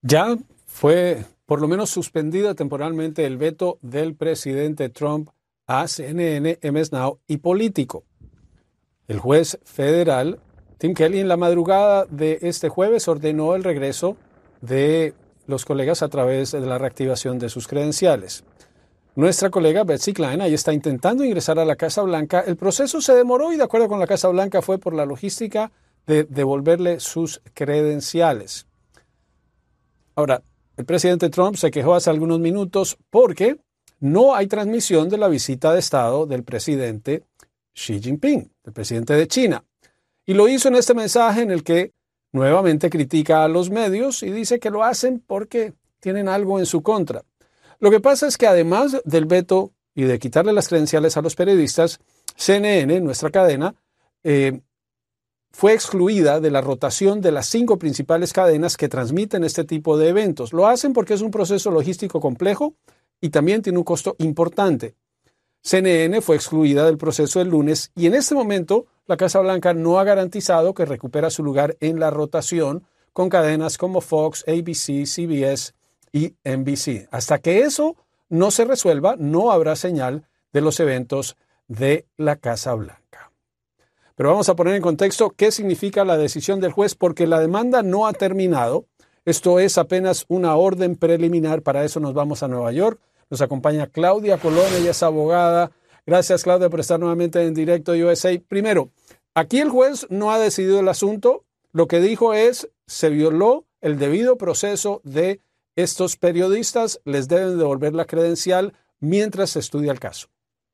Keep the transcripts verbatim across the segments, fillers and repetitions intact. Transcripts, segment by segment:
Ya fue por lo menos suspendida temporalmente el veto del presidente Trump a C N N, M S Now y Político. El juez federal Tim Kelly en la madrugada de este jueves ordenó el regreso de los colegas a través de la reactivación de sus credenciales. Nuestra colega Betsy Klein ahí está intentando ingresar a la Casa Blanca. El proceso se demoró y de acuerdo con la Casa Blanca fue por la logística de devolverle sus credenciales. Ahora, el presidente Trump se quejó hace algunos minutos porque no hay transmisión de la visita de Estado del presidente Xi Jinping, el presidente de China. Y lo hizo en este mensaje en el que nuevamente critica a los medios y dice que lo hacen porque tienen algo en su contra. Lo que pasa es que además del veto y de quitarle las credenciales a los periodistas, C N N, nuestra cadena, eh, fue excluida de la rotación de las cinco principales cadenas que transmiten este tipo de eventos. Lo hacen porque es un proceso logístico complejo y también tiene un costo importante. C N N fue excluida del proceso el lunes y en este momento la Casa Blanca no ha garantizado que recupera su lugar en la rotación con cadenas como Fox, A B C, C B S y N B C. Hasta que eso no se resuelva, no habrá señal de los eventos de la Casa Blanca. Pero vamos a poner en contexto qué significa la decisión del juez, porque la demanda no ha terminado. Esto es apenas una orden preliminar. Para eso nos vamos a Nueva York. Nos acompaña Claudia Colón, ella es abogada. Gracias, Claudia, por estar nuevamente en Directo U S A. Primero, aquí el juez no ha decidido el asunto. Lo que dijo es, se violó el debido proceso de estos periodistas, les deben devolver la credencial mientras se estudia el caso.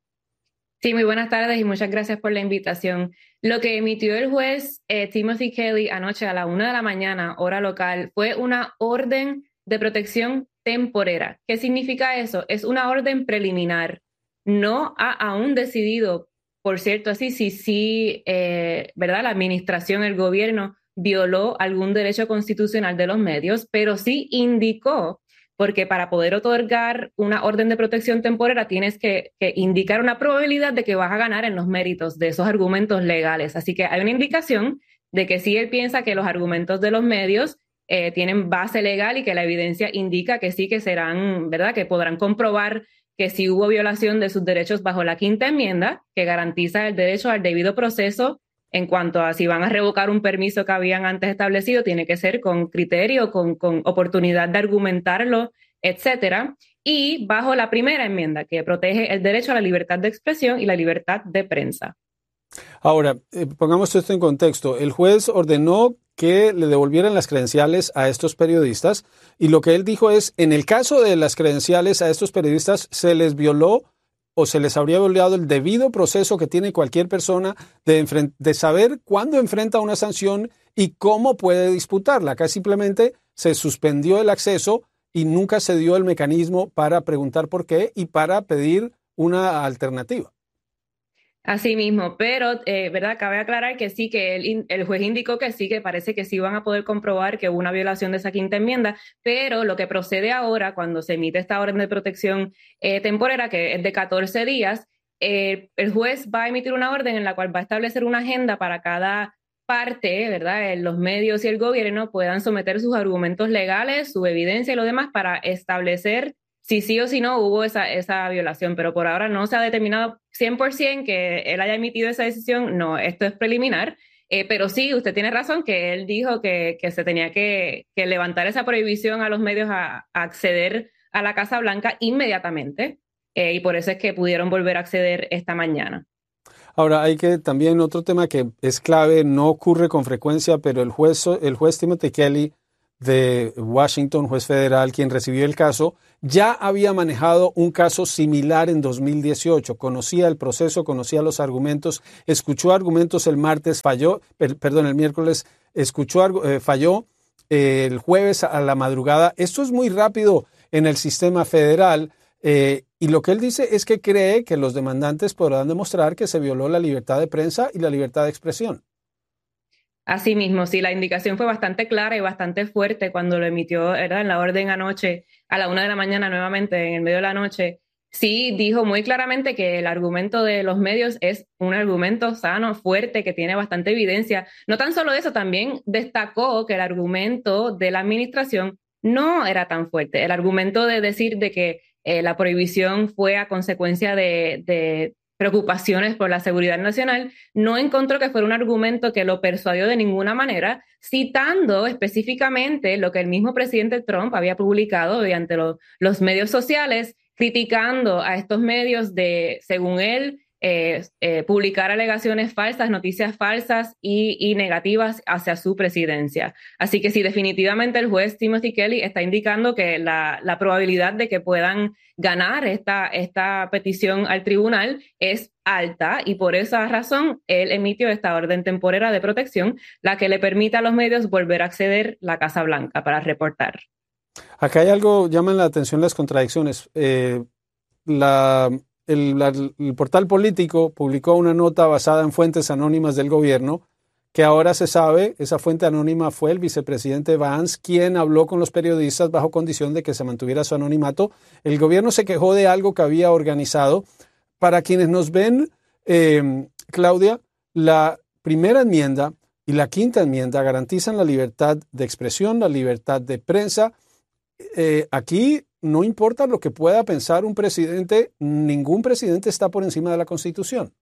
Sí, muy buenas tardes y muchas gracias por la invitación. Lo que emitió el juez eh, Timothy Kelly anoche a la una de la mañana, hora local, fue una orden de protección temporera. ¿Qué significa eso? Es una orden preliminar. No ha aún decidido, por cierto, así, si sí, eh, ¿verdad? La administración, el gobierno, violó algún derecho constitucional de los medios, pero sí indicó, porque para poder otorgar una orden de protección temporera tienes que, que indicar una probabilidad de que vas a ganar en los méritos de esos argumentos legales. Así que hay una indicación de que sí él piensa que los argumentos de los medios eh, tienen base legal y que la evidencia indica que sí, que serán, ¿verdad? Que podrán comprobar que sí hubo violación de sus derechos bajo la quinta enmienda, que garantiza el derecho al debido proceso. En cuanto a si van a revocar un permiso que habían antes establecido, tiene que ser con criterio, con, con oportunidad de argumentarlo, etcétera. Y bajo la primera enmienda, que protege el derecho a la libertad de expresión y la libertad de prensa. Ahora, eh, pongamos esto en contexto. El juez ordenó que le devolvieran las credenciales a estos periodistas y lo que él dijo es, en el caso de las credenciales a estos periodistas, se les violó o se les habría violado el debido proceso que tiene cualquier persona de, de saber cuándo enfrenta una sanción y cómo puede disputarla. Acá simplemente se suspendió el acceso y nunca se dio el mecanismo para preguntar por qué y para pedir una alternativa. Así mismo, pero, eh, ¿verdad? Cabe aclarar que sí, que el, el juez indicó que sí, que parece que sí van a poder comprobar que hubo una violación de esa quinta enmienda, pero lo que procede ahora, cuando se emite esta orden de protección eh, temporera, que es de catorce días, eh, el juez va a emitir una orden en la cual va a establecer una agenda para cada parte, ¿verdad? Los medios y el gobierno puedan someter sus argumentos legales, su evidencia y lo demás para establecer si sí o si no hubo esa, esa violación, pero por ahora no se ha determinado cien por ciento que él haya emitido esa decisión. No, esto es preliminar, eh, pero sí, usted tiene razón que él dijo que, que se tenía que, que levantar esa prohibición a los medios a, a acceder a la Casa Blanca inmediatamente, eh, y por eso es que pudieron volver a acceder esta mañana. Ahora, hay que también otro tema que es clave, no ocurre con frecuencia, pero el juez, el juez Timothy Kelly de Washington, juez federal, quien recibió el caso, ya había manejado un caso similar en dos mil dieciocho. Conocía el proceso, conocía los argumentos, escuchó argumentos el martes, falló, per, perdón, el miércoles, escuchó, eh, falló eh, el jueves a la madrugada. Esto es muy rápido en el sistema federal eh, y lo que él dice es que cree que los demandantes podrán demostrar que se violó la libertad de prensa y la libertad de expresión. Asimismo, sí, la indicación fue bastante clara y bastante fuerte cuando lo emitió, ¿verdad? En la orden anoche, a la una de la mañana nuevamente, en el medio de la noche. Sí, dijo muy claramente que el argumento de los medios es un argumento sano, fuerte, que tiene bastante evidencia. No tan solo eso, también destacó que el argumento de la administración no era tan fuerte. El argumento de decir de que eh, la prohibición fue a consecuencia de, de preocupaciones por la seguridad nacional, no encontró que fuera un argumento que lo persuadió de ninguna manera, citando específicamente lo que el mismo presidente Trump había publicado mediante lo, los medios sociales, criticando a estos medios de, según él, eh, eh, publicar alegaciones falsas, noticias falsas y, y negativas hacia su presidencia. Así que sí, definitivamente el juez Timothy Kelly está indicando que la, la probabilidad de que puedan ganar esta, esta petición al tribunal es alta, y por esa razón él emitió esta orden temporera de protección, la que le permite a los medios volver a acceder a la Casa Blanca para reportar. Acá hay algo, llaman la atención las contradicciones. Eh, la, el, la, el portal político publicó una nota basada en fuentes anónimas del gobierno, que ahora se sabe, esa fuente anónima fue el vicepresidente Vance, quien habló con los periodistas bajo condición de que se mantuviera su anonimato. El gobierno se quejó de algo que había organizado. Para quienes nos ven, eh, Claudia, la primera enmienda y la quinta enmienda garantizan la libertad de expresión, la libertad de prensa. Eh, aquí no importa lo que pueda pensar un presidente, ningún presidente está por encima de la Constitución.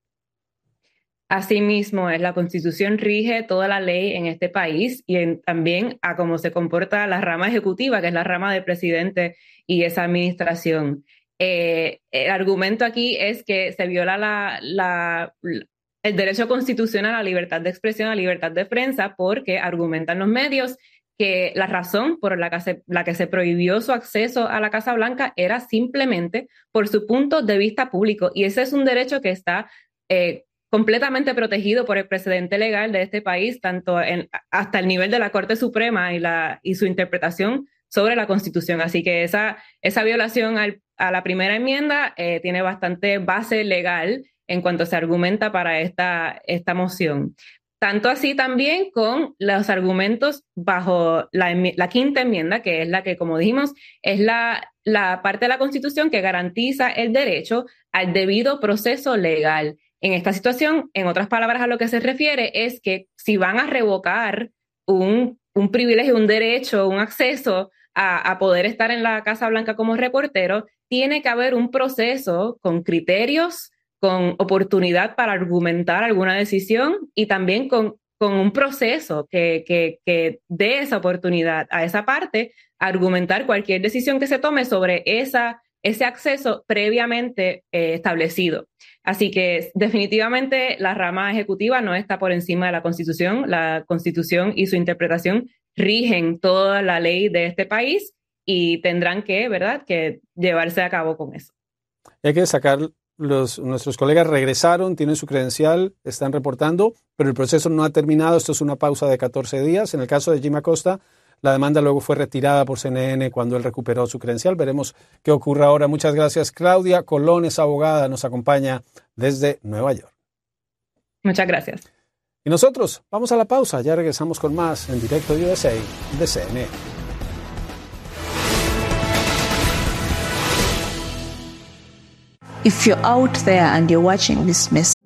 Asimismo, es la Constitución rige toda la ley en este país, y en, también a cómo se comporta la rama ejecutiva, que es la rama del presidente y esa administración. Eh, el argumento aquí es que se viola la, la, el derecho constitucional a la libertad de expresión, a la libertad de prensa, porque argumentan los medios que la razón por la que, se, la que se prohibió su acceso a la Casa Blanca era simplemente por su punto de vista público. Y ese es un derecho que está eh, completamente protegido por el precedente legal de este país, tanto en, hasta el nivel de la Corte Suprema y, la, y su interpretación sobre la Constitución. Así que esa, esa violación al, a la primera enmienda eh, tiene bastante base legal en cuanto se argumenta para esta, esta moción. Tanto así también con los argumentos bajo la, la quinta enmienda, que es la que, como dijimos, es la, la parte de la Constitución que garantiza el derecho al debido proceso legal. En esta situación, en otras palabras, a lo que se refiere es que si van a revocar un, un privilegio, un derecho, un acceso a, a poder estar en la Casa Blanca como reportero, tiene que haber un proceso con criterios, con oportunidad para argumentar alguna decisión y también con, con un proceso que, que, que dé esa oportunidad a esa parte a argumentar cualquier decisión que se tome sobre esa, ese acceso previamente eh, establecido. Así que definitivamente la rama ejecutiva no está por encima de la Constitución. La Constitución y su interpretación rigen toda la ley de este país y tendrán que, ¿verdad?, que llevarse a cabo con eso. Hay que destacar, los, nuestros colegas regresaron, tienen su credencial, están reportando, pero el proceso no ha terminado. Esto es una pausa de catorce días. En el caso de Jim Acosta, la demanda luego fue retirada por C N N cuando él recuperó su credencial. Veremos qué ocurre ahora. Muchas gracias. Claudia Colón es abogada, nos acompaña desde Nueva York. Muchas gracias. Y nosotros vamos a la pausa. Ya regresamos con más en Directo U S A de C N N. If you're out there and you're watching this message,